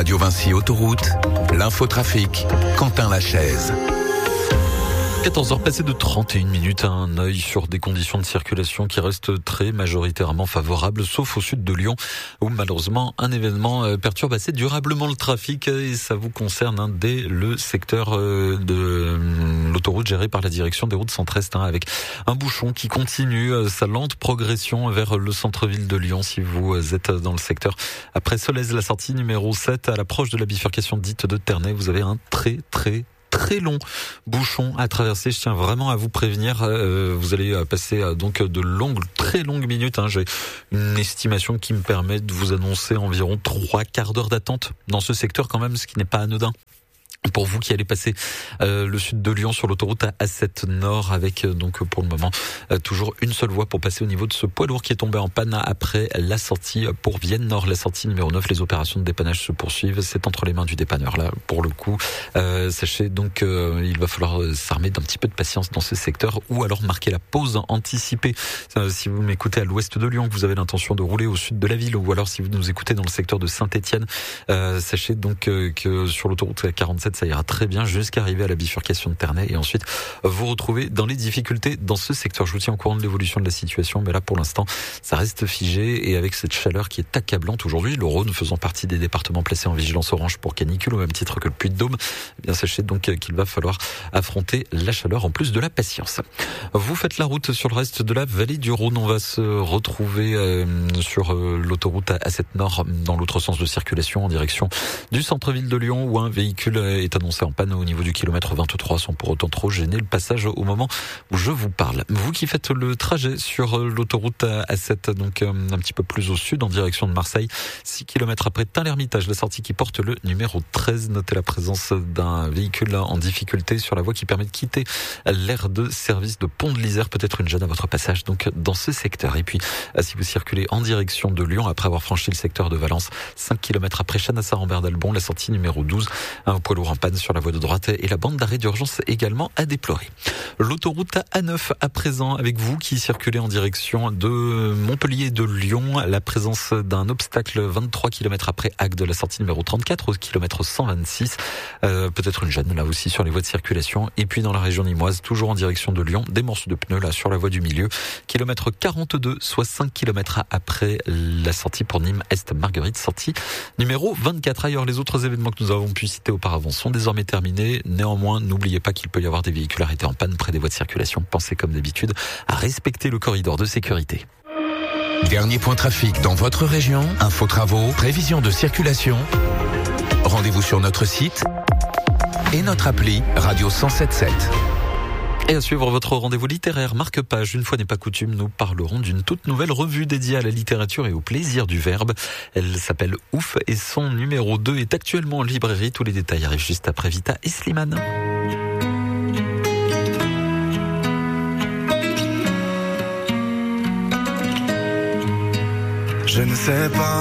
Radio Vinci Autoroute, l'infotrafic, Quentin Lachaise. 14h passées de 31 minutes, un œil sur des conditions de circulation qui restent très majoritairement favorables, sauf au sud de Lyon, où malheureusement un événement perturbe assez durablement le trafic, et ça vous concerne dès le secteur de l'autoroute gérée par la direction des routes centre-est, avec un bouchon qui continue sa lente progression vers le centre-ville de Lyon. Si vous êtes dans le secteur après Solèze, la sortie numéro 7, à l'approche de la bifurcation dite de Ternay, vous avez un très long bouchon à traverser. Je tiens vraiment à vous prévenir, vous allez passer donc de très longues minutes. J'ai une estimation qui me permet de vous annoncer environ 3/4 d'heure d'attente dans ce secteur quand même, ce qui n'est pas anodin. Pour vous qui allez passer le sud de Lyon sur l'autoroute A7 Nord, avec donc pour le moment toujours une seule voie pour passer au niveau de ce poids lourd qui est tombé en panne après la sortie pour Vienne Nord, la sortie numéro 9. Les opérations de dépannage se poursuivent, c'est entre les mains du dépanneur là pour le coup. Sachez donc il va falloir s'armer d'un petit peu de patience dans ce secteur, ou alors marquer la pause anticipée. Si vous m'écoutez à l'ouest de Lyon, que vous avez l'intention de rouler au sud de la ville, ou alors si vous nous écoutez dans le secteur de Saint-Étienne, sachez donc que sur l'autoroute 47 ça ira très bien jusqu'à arriver à la bifurcation de Ternay, et ensuite vous retrouvez dans les difficultés dans ce secteur. Je vous tiens au courant de l'évolution de la situation, mais là pour l'instant ça reste figé, et avec cette chaleur qui est accablante aujourd'hui, le Rhône faisant partie des départements placés en vigilance orange pour canicule au même titre que le Puy-de-Dôme, eh bien sachez donc qu'il va falloir affronter la chaleur en plus de la patience. Vous faites la route sur le reste de la vallée du Rhône, on va se retrouver sur l'autoroute A7 Nord dans l'autre sens de circulation en direction du centre-ville de Lyon, où un véhicule est annoncé en panne au niveau du kilomètre 23, sans pour autant trop gêner le passage au moment où je vous parle. Vous qui faites le trajet sur l'autoroute A7, donc un petit peu plus au sud en direction de Marseille, 6 km après Tain-l'Hermitage, la sortie qui porte le numéro 13, notez la présence d'un véhicule en difficulté sur la voie qui permet de quitter l'aire de service de Pont de l'Isère, peut-être une gêne à votre passage donc dans ce secteur. Et puis si vous circulez en direction de Lyon après avoir franchi le secteur de Valence, 5 km après Chanassar-Rambert d'Albon, la sortie numéro 12, un poids lourd en panne sur la voie de droite, et la bande d'arrêt d'urgence également à déplorer. L'autoroute A9 à présent, avec vous qui circulez en direction de Montpellier et de Lyon, la présence d'un obstacle 23 km après Agde, la sortie numéro 34 au kilomètre 126, peut-être une gêne là aussi sur les voies de circulation. Et puis dans la région nîmoise, toujours en direction de Lyon, des morceaux de pneus là sur la voie du milieu, kilomètre 42, soit 5 km après la sortie pour Nîmes Est Marguerite, sortie numéro 24. Ailleurs, les autres événements que nous avons pu citer auparavant sont désormais terminés. Néanmoins, n'oubliez pas qu'il peut y avoir des véhicules arrêtés en panne près des voies de circulation. Pensez comme d'habitude à respecter le corridor de sécurité. Dernier point trafic dans votre région, info travaux, prévision de circulation. Rendez-vous sur notre site et notre appli Radio 107.7. Et à suivre votre rendez-vous littéraire marque-page. Une fois n'est pas coutume, nous parlerons d'une toute nouvelle revue dédiée à la littérature et au plaisir du verbe. Elle s'appelle Ouf et son numéro 2 est actuellement en librairie. Tous les détails arrivent juste après Vita et Slimane. Je ne sais pas